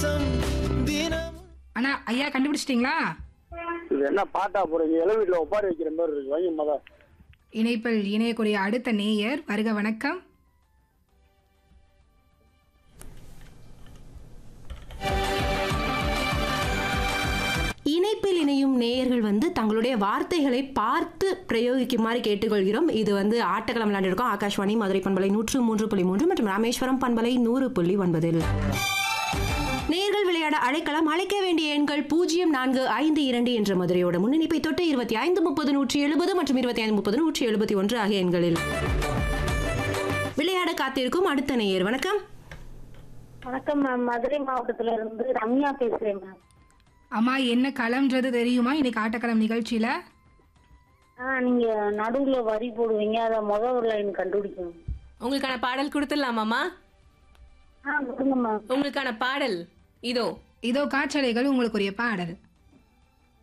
நேசம் தினம். அண்ணா ஐயா கண்டுபிடிச்சிட்டீங்களா? இது என்ன பாட்டா போறீங்க? வீட்டுல ஒப்பாரி வைக்கிற மாதிரி இருக்கு. வைங்க மத இணைப்பில் இணையக்கூடிய அடுத்த நேயர் வருக. வணக்கம். இணைப்பில் இணையும் நேயர்கள் தங்களுடைய வார்த்தைகளை பார்த்து பிரயோகிக்குமாறு கேட்டுக்கொள்கிறோம். இது ஆட்டக்களம் விளையாண்டிருக்கோம். ஆகாஷ்வாணி மதுரை பண்பலை 103.3 மற்றும் ராமேஸ்வரம் பண்பலை 100.9. நேர்கள் விளையாட அழைக்கலாம். அழைக்க வேண்டிய எண்கள் 0452 என்ற மதுரையோட முன்னிணைப்பை தொட்டு 2530-170 மற்றும் 2530-171 ஆகிய எண்களில் விளையாட காத்திருக்கும் அடுத்த நேயர். வணக்கம். வணக்கம் மேம். மதுரை மாவட்டத்துல இருந்து ரம்யா பேசுறேன் மேம். அம்மா என்ன களம்ன்றது தெரியுமா இன்னைக்கு ஆட்டக்களம் நிகழ்ச்சியில? நீங்க நடுவுல வரி போடுவீங்க, அத முதல் லைன் கண்டுபிடிக்கணும். உங்களுக்கான பாடல் கொடுத்துடலாமாமா? கொடுங்க மேம். உங்களுக்கான பாடல் இதோ இதோ காற்றலைகள் உங்களுக்குரிய பாடல்.